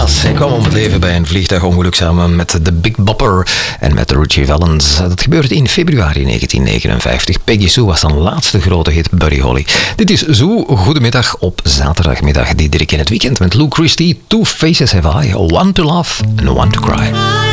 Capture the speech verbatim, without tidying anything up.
Helaas, hij kwam om het leven bij een vliegtuigongeluk samen met de Big Bopper en met Ritchie Valens. Dat gebeurde in februari negentien negenenvijftig. Peggy Sue was zijn laatste grote hit, Buddy Holly. Dit is Sue, goedemiddag op zaterdagmiddag. Diederik in het weekend met Lou Christie. Two Faces Have I, One to Love and One to Cry.